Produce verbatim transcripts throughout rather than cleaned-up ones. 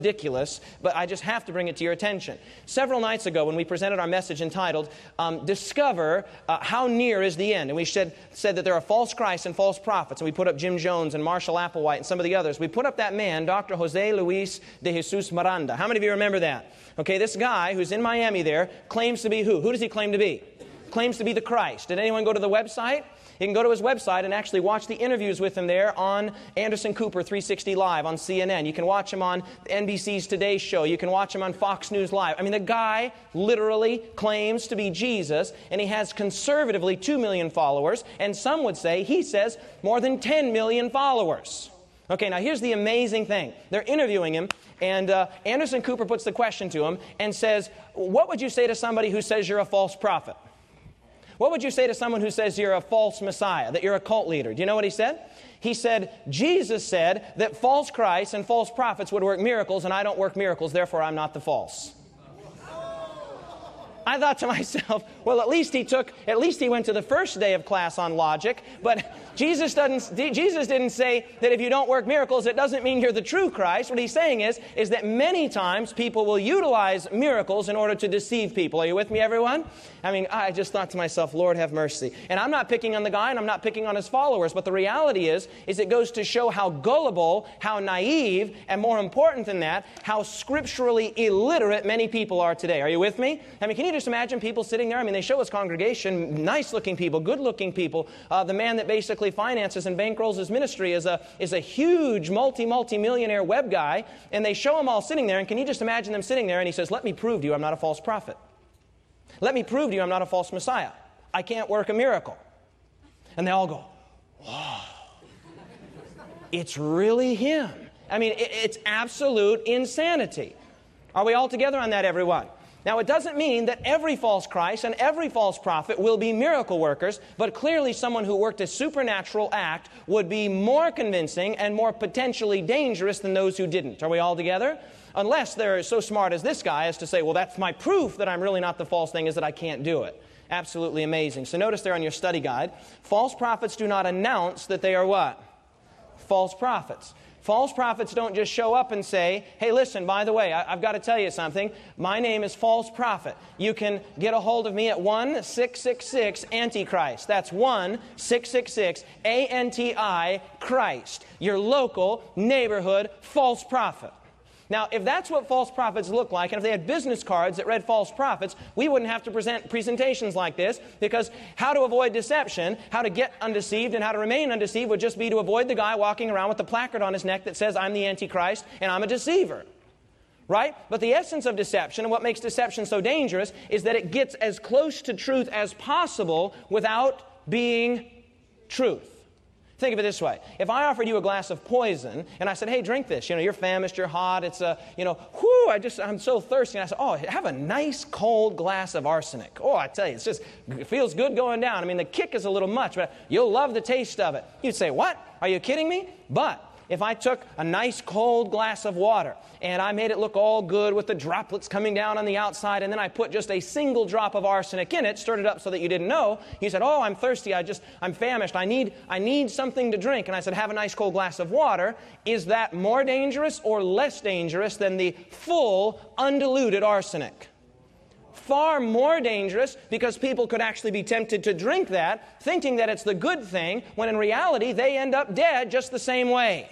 ridiculous, but I just have to bring it to your attention. Several nights ago when we presented our message entitled, um, Discover uh, How Near is the End, and we said, said that there are false Christs and false prophets, and we put up Jim Jones and Marshall Applewhite and some of the others. We put up that man, Doctor Jose Luis de Jesus Miranda. How many of you remember that? Okay, this guy who's in Miami there claims to be who? Who does he claim to be? Claims to be the Christ. Did anyone go to the website? You can go to his website and actually watch the interviews with him there on Anderson Cooper three sixty Live on C N N. You can watch him on N B C's Today Show. You can watch him on Fox News Live. I mean, the guy literally claims to be Jesus, and he has conservatively two million followers, and some would say he says more than ten million followers. Okay, now here's the amazing thing. They're interviewing him, and uh, Anderson Cooper puts the question to him and says, what would you say to somebody who says you're a false prophet? What would you say to someone who says you're a false Messiah, that you're a cult leader? Do you know what he said? He said, Jesus said that false Christs and false prophets would work miracles, and I don't work miracles, therefore I'm not the false. I thought to myself, well, at least he took, at least he went to the first day of class on logic, but Jesus doesn't, Jesus didn't say that if you don't work miracles, it doesn't mean you're the true Christ. What he's saying is, is that many times people will utilize miracles in order to deceive people. Are you with me, everyone? I mean, I just thought to myself, Lord have mercy. And I'm not picking on the guy, and I'm not picking on his followers, but the reality is, is it goes to show how gullible, how naive, and more important than that, how scripturally illiterate many people are today. Are you with me? I mean, can you just imagine people sitting there? I mean, they show us congregation, nice-looking people, good-looking people. Uh, the man that basically finances and bankrolls his ministry is a is a huge multi, multi-millionaire web guy, and they show him all sitting there, and can you just imagine them sitting there, and he says, let me prove to you I'm not a false prophet. Let me prove to you I'm not a false Messiah. I can't work a miracle. And they all go, wow. It's really him. I mean, it, it's absolute insanity. Are we all together on that, everyone? Now, it doesn't mean that every false Christ and every false prophet will be miracle workers, but clearly someone who worked a supernatural act would be more convincing and more potentially dangerous than those who didn't. Are we all together? Unless they're so smart as this guy as to say, well, that's my proof that I'm really not the false thing, is that I can't do it. Absolutely amazing. So notice there on your study guide, false prophets do not announce that they are what? False prophets. False prophets don't just show up and say, hey, listen, by the way, I, I've got to tell you something. My name is false prophet. You can get a hold of me at one six six six Antichrist. That's one six six six A N T I Christ. Your local neighborhood false prophet. Now, if that's what false prophets look like, and if they had business cards that read false prophets, we wouldn't have to present presentations like this, because how to avoid deception, how to get undeceived, and how to remain undeceived would just be to avoid the guy walking around with the placard on his neck that says, I'm the Antichrist and I'm a deceiver. Right? But the essence of deception, and what makes deception so dangerous, is that it gets as close to truth as possible without being truth. Think of it this way. If I offered you a glass of poison, and I said, hey, drink this. You know, you're famished, you're hot, it's a, you know, whoo, I just, I'm so thirsty. And I said, oh, have a nice cold glass of arsenic. Oh, I tell you, it's just, it feels good going down. I mean, the kick is a little much, but you'll love the taste of it. You'd say, what? Are you kidding me? But if I took a nice cold glass of water and I made it look all good with the droplets coming down on the outside, and then I put just a single drop of arsenic in it, stirred it up so that you didn't know, you said, oh, I'm thirsty, I just, I'm famished, I need, I need something to drink. And I said, have a nice cold glass of water. Is that more dangerous or less dangerous than the full, undiluted arsenic? Far more dangerous, because people could actually be tempted to drink that, thinking that it's the good thing, when in reality they end up dead just the same way.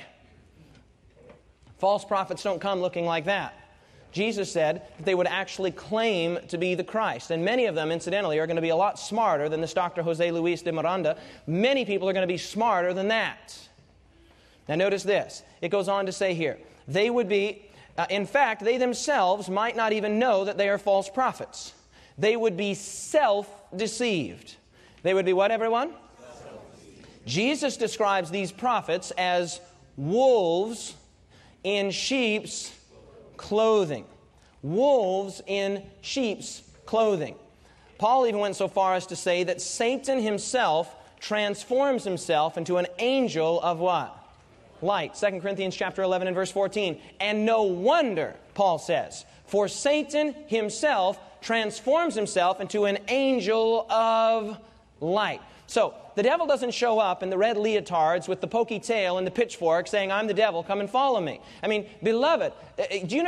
False prophets don't come looking like that. Jesus said that they would actually claim to be the Christ. And many of them, incidentally, are going to be a lot smarter than this Doctor Jose Luis de Miranda. Many people are going to be smarter than that. Now notice this. It goes on to say here, they would be, uh, in fact, they themselves might not even know that they are false prophets. They would be self-deceived. They would be what, everyone? Jesus describes these prophets as wolves in sheep's clothing. Wolves in sheep's clothing. Paul even went so far as to say that Satan himself transforms himself into an angel of what? Light. Second Corinthians chapter eleven and verse fourteen. And no wonder, Paul says, for Satan himself transforms himself into an angel of light. So, The devil doesn't show up in the red leotards with the pokey tail and the pitchfork saying, I'm the devil, come and follow me. I mean, beloved, do you know